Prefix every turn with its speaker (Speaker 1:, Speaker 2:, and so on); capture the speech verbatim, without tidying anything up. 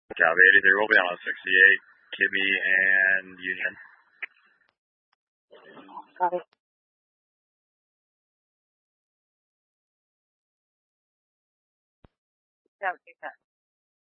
Speaker 1: Copy, eighty-three, we'll be on sixty-eight, Kibby and Union.
Speaker 2: Copy. seventy-ten.